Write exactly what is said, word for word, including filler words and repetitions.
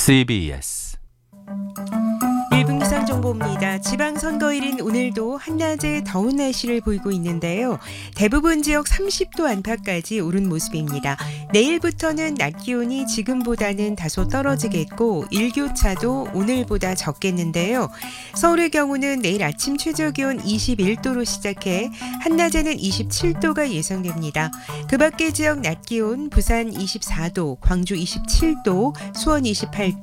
씨비에스 일 분 기상정보입니다. 지방선거일인 오늘도 한낮에 더운 날씨를 보이고 있는데요. 대부분 지역 삼십 도 안팎까지 오른 모습입니다. 내일부터는 낮 기온이 지금보다는 다소 떨어지겠고 일교차도 오늘보다 적겠는데요. 서울의 경우는 내일 아침 최저기온 이십일 도로 시작해 한낮에는 이십칠 도가 예상됩니다. 그 밖의 지역 낮 기온 부산 이십사 도, 광주 이십칠 도, 수원 이십팔 도,